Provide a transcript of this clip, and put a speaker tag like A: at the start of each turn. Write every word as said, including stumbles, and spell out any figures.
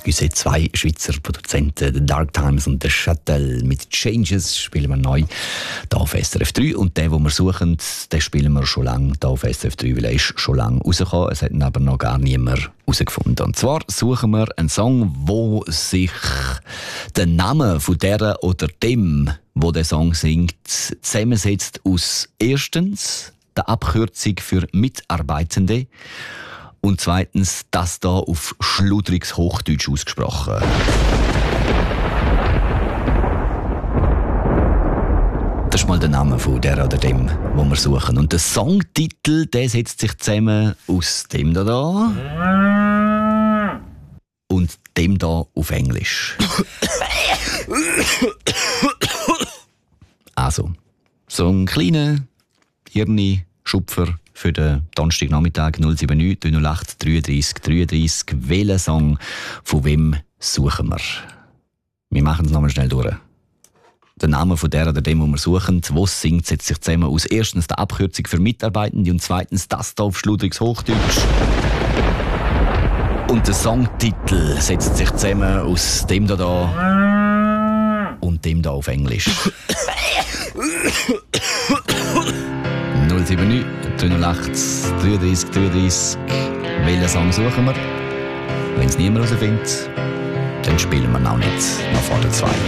A: unsere zwei Schweizer Produzenten, The Dark Times und The Shuttle. Mit Changes spielen wir neu hier auf S R F drei. Und den, den wir suchen, den spielen wir schon lange hier auf S R F drei, weil er ist schon lange rausgekommen. Es hat ihn aber noch gar niemand herausgefunden. Und zwar suchen wir einen Song, wo sich der Name von der oder dem, wo der Song singt, zusammensetzt aus erstens der Abkürzung für Mitarbeitende und zweitens das da auf schludriges Hochdeutsch ausgesprochen. Das ist mal der Name von der oder dem, wo wir suchen. Und der Songtitel, der setzt sich zusammen aus dem da da und dem da auf Englisch. Also, so ein kleiner Hirni-Schupfer für den Donnerstagnachmittag null sieben neun null acht dreiunddreißig dreiunddreißig. Welchen Song von wem suchen wir? Wir machen es nochmal schnell durch. Der Name von der oder dem, wo wir suchen, wo es singt, setzt sich zusammen aus erstens der Abkürzung für Mitarbeitende und zweitens das da auf schludriges Hochdeutsch. Und der Songtitel setzt sich zusammen aus dem da da und dem da auf Englisch. null sieben neun null acht dreiunddreißig dreiunddreißig. Welchen Song suchen wir? Wenn es niemand herausfindet, dann spielen wir noch nicht noch vor der zwei.